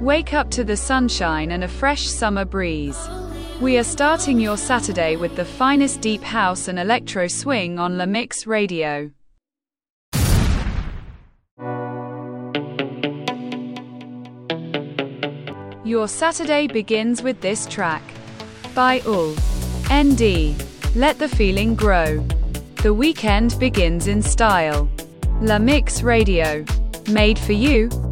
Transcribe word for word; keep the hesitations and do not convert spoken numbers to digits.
Wake up to the sunshine and a fresh summer breeze. We are starting your Saturday with the finest deep house and electro swing on La Mix Radio. Your Saturday begins with this track. By Ul. N D. Let the feeling grow. The weekend begins in style. La Mix Radio. Made for you,